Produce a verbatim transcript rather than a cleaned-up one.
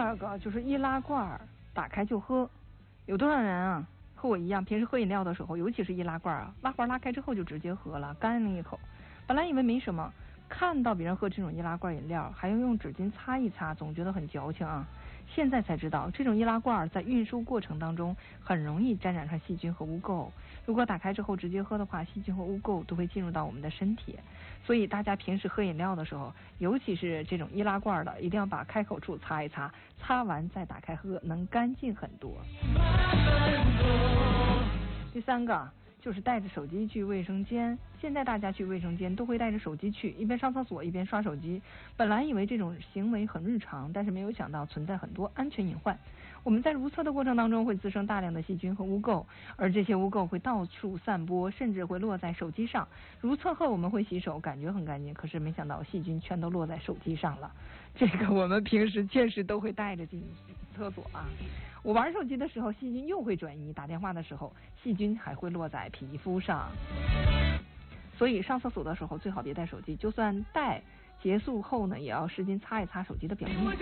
二个就是易拉罐，打开就喝。有多少人啊，和我一样，平时喝饮料的时候，尤其是易拉罐啊，拉罐拉开之后就直接喝了，干了一口。本来以为没什么，看到别人喝这种易拉罐饮料，还要用纸巾擦一擦，总觉得很矫情啊。现在才知道，这种易拉罐在运输过程当中很容易沾染上细菌和污垢。如果打开之后直接喝的话，细菌和污垢都会进入到我们的身体。所以大家平时喝饮料的时候，尤其是这种易拉罐的，一定要把开口处擦一擦，擦完再打开喝，能干净很多。第三个就是带着手机去卫生间。现在大家去卫生间都会带着手机去，一边上厕所一边刷手机。本来以为这种行为很日常，但是没有想到存在很多安全隐患。我们在如厕的过程当中会滋生大量的细菌和污垢，而这些污垢会到处散播，甚至会落在手机上。如厕后我们会洗手，感觉很干净，可是没想到细菌全都落在手机上了。这个我们平时确实都会带着进厕所啊。我玩手机的时候，细菌又会转移；打电话的时候，细菌还会落在皮肤上。所以上厕所的时候最好别带手机，就算带，结束后呢，也要湿巾擦一擦手机的表面。